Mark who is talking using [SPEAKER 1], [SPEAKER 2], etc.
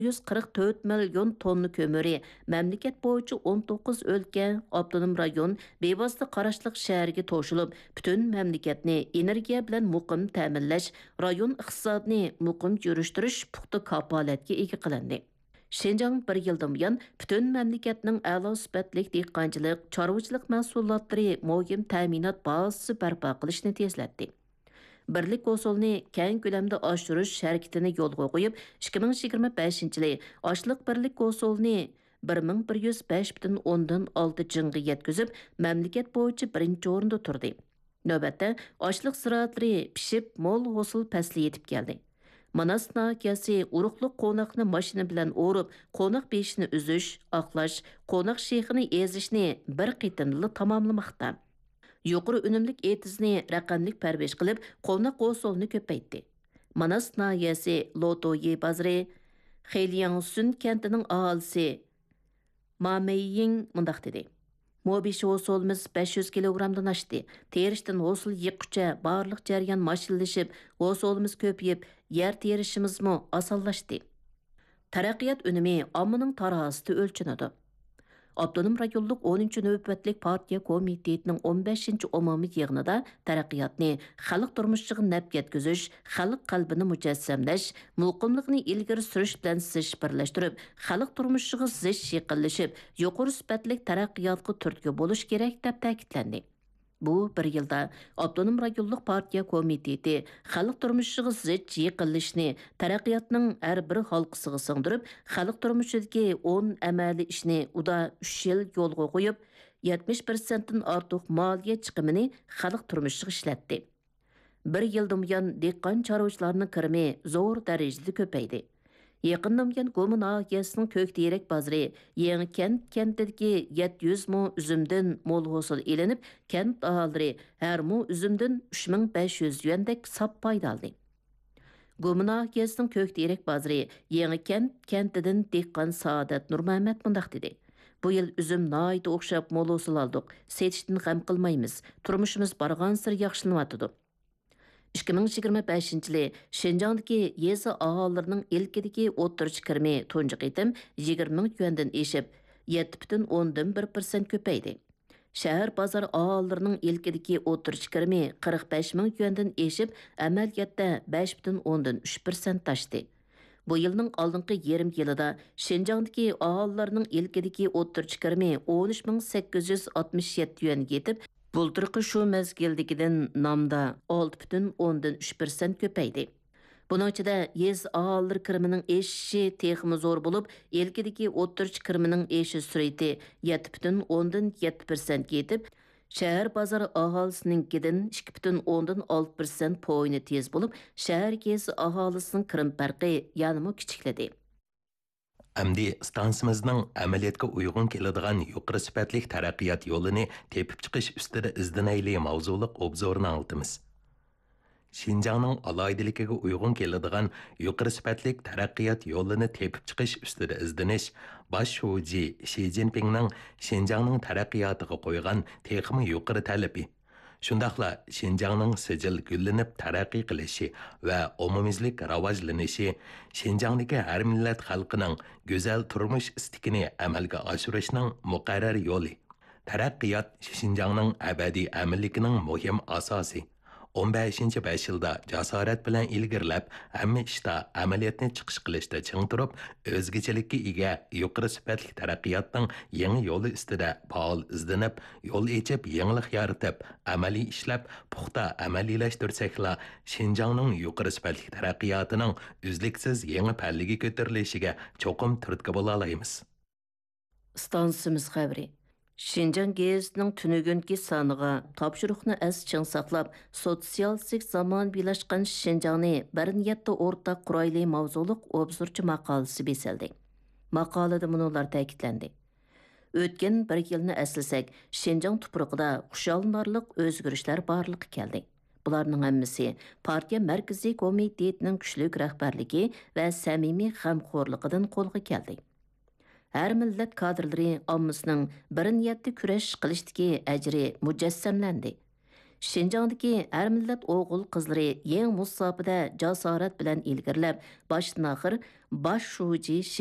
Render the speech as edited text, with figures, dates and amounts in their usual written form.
[SPEAKER 1] 144 million tonna kömürü, məmləkət boyunca 19 ölkə, avtonom rayon, bevosita qarashliq şəhərə toşulub, bütün məmləkətni energiya bilan muqim ta'minlash, rayon iqtisodini muqim yurushtirish puxta kapolatga ega qilindi. Şinjan bir yıldan buyon bütün məmləkətning a'lo sifatli dehqonchilik, chorvachilik mahsulotlari muhim ta'minot bazasi barpo qilishni tezlatdi. Birlik usulni keng ko'lamda oshirish harakatini yo'lga qo'yib, 2025-yili ochliq birlik usulni 1105,6 jingga yetkazib, mamlakat bo'yicha birinchi o'rinda turdi. Navbatda ochliq ziroatlari pishib, mo'l hosil fasli yetib keldi. Manas nahiyasi uruqliq qo'noqni mashina bilan o'rib, qo'noq beshini uzish, oqlash, qo'noq shexini ezishni bir qitimli tamomlamoqda. Yuqori unumlik etizni raqamlik parvesh qilib, qo'noq usulni ko'paytdi. Manas nahiyasi Lotoye bazari, Xelyangsun kentining aholisi Mameying mundaq dedi. Mobishi hosolimiz 500 kilogramdan aşdı. Terishdan hosul yiqqucha barliq jaryan mashinlashib, hosolimiz ko'payib, yer terishimizmi osonlashdi. Taraqqiyot unumi ommaning tarosida o'lchanadi. Abdunum rayonluq 10-chi navbatlik partiya komitetining 15-chi umumiy yig'inida taraqqiyotni xalq turmushiga naf yetkazish, xalq qalbini mujassamlash, muqimlikni ilgari surish bilan sish birlashtirib, xalq turmushiga zish yaqinlashib, yuqori sifatli taraqqiyotga turtki bo'lish kerak deb ta'kidlandi. Bu bir yilda Abdunum rayonluq partiya komiteti xalq turmushiga zich yaqinlashni taraqqiyotning har bir halqasiga singdirib, xalq turmushidagi 10 amaliy ishni uda 3 yil yo'lga qo'yib, 70% dan ortiq moliya chiqimini xalq turmushiga ishlatdi. Bir yildan buyon dehqon chorvachilarning kirimi zo'r darajada ko'paydi. Yaqindan buyon Go'mi nahiyasining Ko'kterak bozori Yangi kentidagi 700 mo üzümdən mo'l hosil elinib, kent aholilari har mo üzümdən 3500 yuandek sap foyda oldi. Go'mi nahiyasining Ko'kterak bozori Yangi kentidan dehqon Saodat Nurmuhammad mundaq dedi. Bu yil üzüm nayda o'xshab mo'l hosil oldik. Setishdan g'am qilmaymiz. Turmushimiz barg'ansir yaxshilanyapti. 2025-yili Şinjandagi yezi aholilarining ilkidagi o'ttirchi kirimi tunji qitim 20 ming yuandan eshib 7,1% ko'paydi. Shahar bozor aholilarining ilkidagi o'ttirchi kirimi 45 ming yuandan eshib amaliyotda 5,3% tashdi. Bu yilning oldingi yarim yilida Şinjandagi aholilarining ilkidagi o'ttirchi kirimi 13,867 yuan yetib, bulturqi shu mezgildikidan namda 6,3% ko'paydi. Buning ichida yez aholilari kirimining eshishi texmi zo'r bo'lib, elkidagi o'ttirchi kirimining eshish sur'ati 7,7% yetib, shahar bozori aholisininkidan 2,6% poyini tez bo'lib, shahar yezi aholisining kirim farqi yanama kichikladi.
[SPEAKER 2] Әмді станцымыздың әмәлетке ұйғын келедіған юқыры сипәтлік тәрәқият yolini tepip chiqish ustida izdanayli mavzuluk obzorni altımız. Şinjanның alaydilikige uyg'un keladigan yuqori sifatlik taraqqiyot yo'lini tepib chiqish ustida izdanish bosh shuji Shi Jinpingning Şinjanның taraqqiyotiga qo'ygan texmi yuqori talabi. Shundaqla Şinjanның sijil gullanib taraqqiy qilishi va umumizlik rivojlanishi Şinjandagi har millat xalqining go'zal turmush istikini amalga oshirishning muqarrar yo'li. Taraqqiyot Şinjanның abadiy amilligining muhim asosi. 15-5 yilda jasorat bilan ilgirlab, hamma ishda amaliyotni chiqish qilishda ching turib, o'zgachilikka ega yuqori sifatli taraqqiyotning yangi yo'li ustida faol izlanib, yo'l echib, yangilik yaratib, amaliy ishlab, puxta amaliylashtirsakla Şinjanның yuqori sifatli taraqqiyotining uzluksiz yangi palliga ko'tarilishiga cho'qim turtki bo'la olamiz.
[SPEAKER 1] Stansimiz xabari Şinjan gezitining tunugunki soniga topshiriqni chiң saqlab, sotsialistik zamon birlashgan Şinjanni bir niyatda o'rtaq qurayli mavzuliq obzorchi maqolasi besildi. Maqolada munolar ta'kidlandi. O'tgan bir yilni eslasak, Şinjan tuprog'ida xushallanarliq o'zgarishlar barliqqa keldi. Bularning hammasi partiya markaziy komitetining kuchli rahbarligi va samimiy g'amxo'rligidan qo'lga keldi. Her millet kadrları ammısının bir niyetli küreş qilishdagi ajri mujassamlandi. Şinjandagi har millat o'g'il qizlari yeng musofada jasorat bilan ilgirlab, boshdan oxir bosh shuji